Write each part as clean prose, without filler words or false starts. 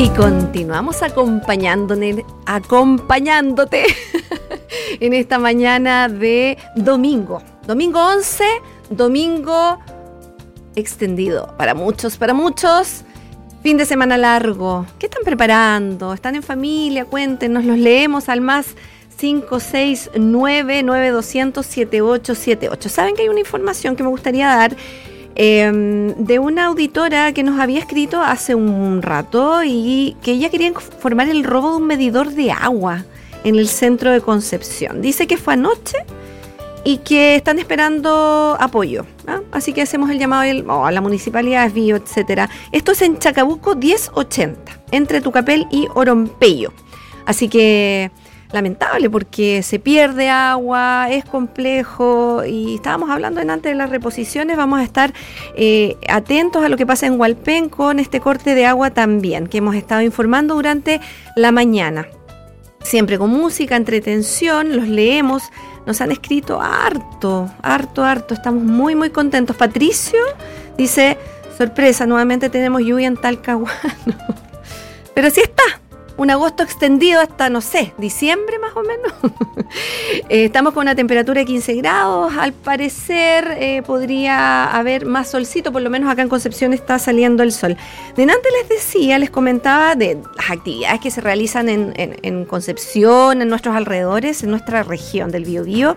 Y continuamos acompañándote en esta mañana de domingo 11, domingo extendido para muchos, fin de semana largo. ¿Qué están preparando? ¿Están en familia? Cuéntenos, los leemos al más 569-9200-7878. Saben que hay una información que me gustaría dar de una auditora que nos había escrito hace un rato y que ella quería informar el robo de un medidor de agua en el centro de Concepción. Dice que fue anoche y que están esperando apoyo, ¿no? Así que hacemos el llamado a la municipalidad, Desvío, etcétera. Esto es en Chacabuco 1080, entre Tucapel y Orompello. Así que lamentable porque se pierde agua, es complejo y estábamos hablando antes de las reposiciones. Vamos a estar atentos a lo que pasa en Hualpén con este corte de agua también, que hemos estado informando durante la mañana. Siempre con música, entretención, los leemos, nos han escrito harto, estamos muy contentos. Patricio dice, sorpresa, nuevamente tenemos lluvia en Talcahuano, pero sí está. Un agosto extendido hasta, no sé, diciembre más o menos. Estamos con una temperatura de 15 grados. Al parecer podría haber más solcito, por lo menos acá en Concepción está saliendo el sol. Delante les comentaba de las actividades que se realizan en Concepción, en nuestros alrededores, en nuestra región del Biobío.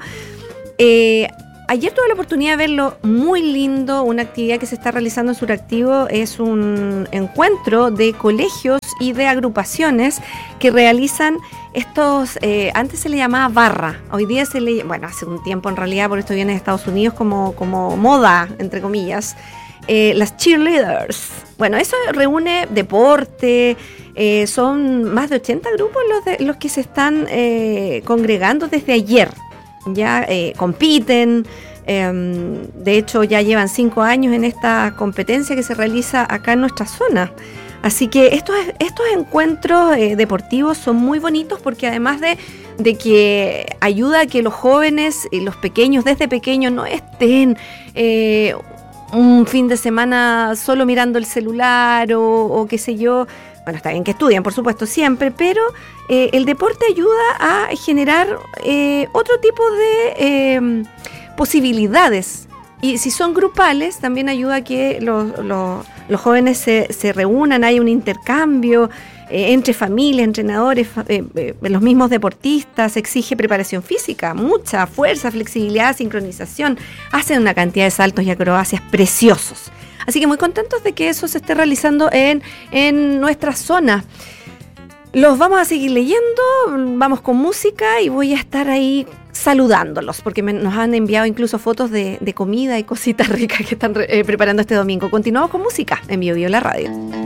Ayer tuve la oportunidad de verlo muy lindo. Una actividad que se está realizando en Suractivo es un encuentro de colegios y de agrupaciones que realizan estos, antes se le llamaba barra, hoy día hace un tiempo en realidad, porque esto viene de Estados Unidos como moda, entre comillas, las cheerleaders. Bueno, eso reúne deporte, son más de 80 grupos los que se están congregando desde ayer. Ya compiten, de hecho ya llevan 5 años en esta competencia que se realiza acá en nuestra zona. Así que estos encuentros deportivos son muy bonitos porque además de que ayuda a que los jóvenes y los pequeños, desde pequeños, no estén un fin de semana solo mirando el celular o qué sé yo. Bueno, está bien que estudien, por supuesto, siempre, pero el deporte ayuda a generar otro tipo de posibilidades. Y si son grupales, también ayuda a que los jóvenes se reúnan, hay un intercambio entre familias, entrenadores, los mismos deportistas. Exige preparación física, mucha fuerza, flexibilidad, sincronización. Hacen una cantidad de saltos y acrobacias preciosos. Así que muy contentos de que eso se esté realizando en nuestra zona. Los vamos a seguir leyendo, vamos con música y voy a estar ahí saludándolos porque nos han enviado incluso fotos de comida y cositas ricas que están preparando este domingo. Continuamos con música en Bio Bio la radio.